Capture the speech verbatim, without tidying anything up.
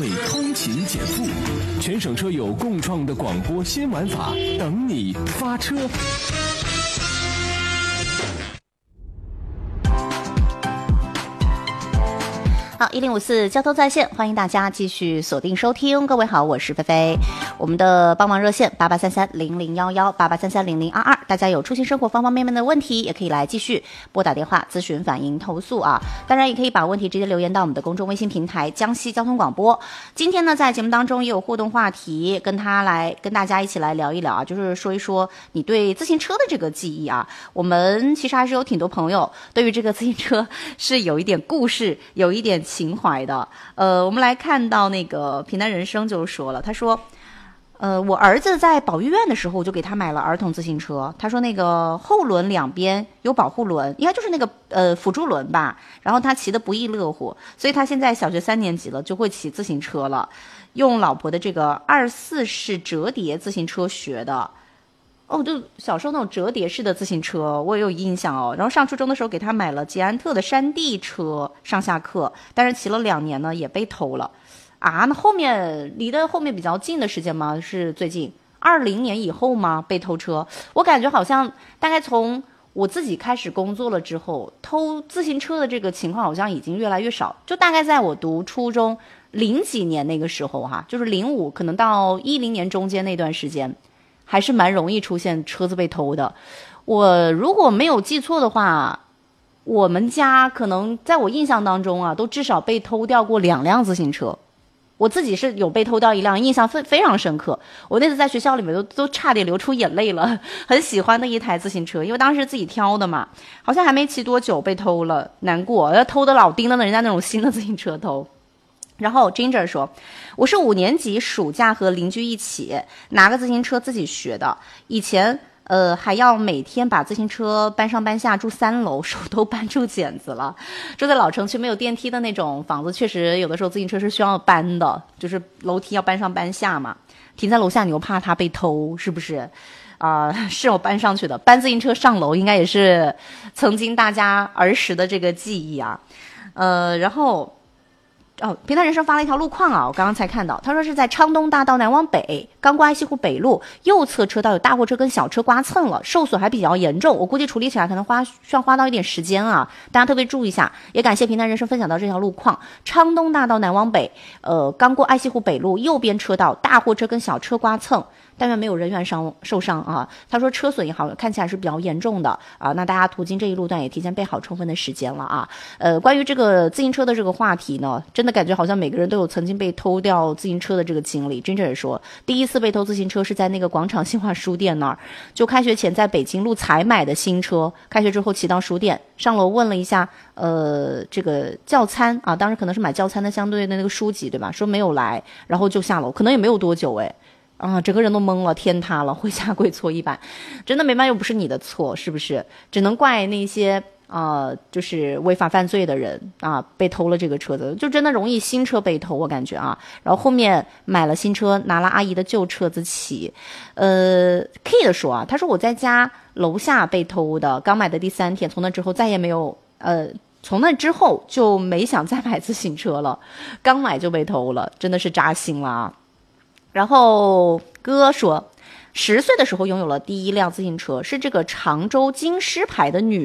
为通勤减负，全省车友共创的广播新玩法，等你发车。 好，一零五四交通在线，欢迎大家继续锁定收听。各位好，我是菲菲。我们的帮忙热线八八三三零零幺幺八八三三零零二二，大家有出行生活方方面面的问题，也可以来继续拨打电话咨询、反映、投诉啊。当然，也可以把问题直接留言到我们的公众微信平台江西交通广播。今天呢，在节目当中也有互动话题，跟他来跟大家一起来聊一聊啊，就是说一说你对自行车的这个记忆啊。我们其实还是有挺多朋友对于这个自行车是有一点故事，有一点情怀的。呃，我们来看到那个平淡人生就说了，他说呃，我儿子在保育院的时候，我就给他买了儿童自行车。他说那个后轮两边有保护轮，应该就是那个呃辅助轮吧。然后他骑得不亦乐乎，所以他现在小学三年级了，就会骑自行车了。用老婆的这个二四式折叠自行车学的。哦，就小时候那种折叠式的自行车，我也有印象哦。然后上初中的时候给他买了捷安特的山地车上下课，但是骑了两年呢，也被偷了。啊，那后面离得后面比较近的时间吗？是最近二零年以后吗？被偷车，我感觉好像大概从我自己开始工作了之后，偷自行车的这个情况好像已经越来越少。就大概在我读初中零几年那个时候哈、啊，就是零五可能到一零年中间那段时间，还是蛮容易出现车子被偷的。我如果没有记错的话，我们家可能在我印象当中啊，都至少被偷掉过两辆自行车。我自己是有被偷掉一辆，印象非非常深刻。我那次在学校里面都都差点流出眼泪了，很喜欢的一台自行车，因为当时自己挑的嘛，好像还没骑多久被偷了，难过，要偷的老盯着人家那种新的自行车偷。然后 Ginger 说，我是五年级暑假和邻居一起拿个自行车自己学的，以前呃，还要每天把自行车搬上搬下，住三楼，手都搬出茧子了。住在老城区没有电梯的那种房子，确实有的时候自行车是需要搬的，就是楼梯要搬上搬下嘛。停在楼下，你又怕它被偷，是不是？啊、呃，是我搬上去的。搬自行车上楼，应该也是曾经大家儿时的这个记忆啊。呃，然后。哦，平淡人生发了一条路况啊，我刚刚才看到，他说是在昌东大道南往北，刚过爱西湖北路右侧车道有大货车跟小车刮蹭了，受损还比较严重，我估计处理起来可能花需要花到一点时间啊，大家特别注意一下。也感谢平淡人生分享到这条路况，昌东大道南往北，呃，刚过爱西湖北路右边车道大货车跟小车刮蹭。但愿没有人员伤受伤啊。他说车损也好，看起来是比较严重的啊。那大家途经这一路段也提前备好充分的时间了啊。呃，关于这个自行车的这个话题呢，真的感觉好像每个人都有曾经被偷掉自行车的这个经历。Ginger也说，第一次被偷自行车是在那个广场新华书店那儿，就开学前在北京路才买的新车，开学之后骑到书店，上楼问了一下，呃，这个教餐啊，当时可能是买教餐的相对的那个书籍对吧？说没有来，然后就下楼，可能也没有多久哎。啊，整个人都懵了，天塌了，回家跪搓衣板，真的没办法，又不是你的错，是不是？只能怪那些啊、呃，就是违法犯罪的人啊，被偷了这个车子，就真的容易新车被偷，我感觉啊。然后后面买了新车，拿了阿姨的旧车子骑。呃 ，Kid 说啊，他说我在家楼下被偷的，刚买的第三天，从那之后再也没有呃。从那之后就没想再买自行车了，刚买就被偷了，真的是扎心了啊。然后哥说，十岁的时候拥有了第一辆自行车，是这个常州京狮牌的女